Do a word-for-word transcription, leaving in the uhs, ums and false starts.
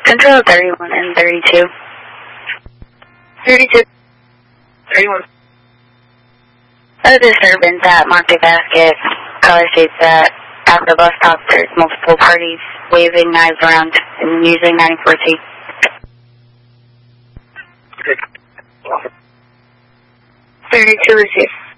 Central thirty-one and thirty-two. thirty-two. thirty-one. A disturbance at Market Basket. Caller states that at the bus stop there's multiple parties waving knives around and using ninety-four T. thirty-two received.